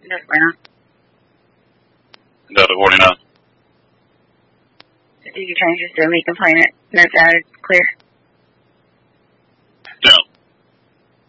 Just Bueno. Delta 49. Did you change this to me complainant? No, that is clear.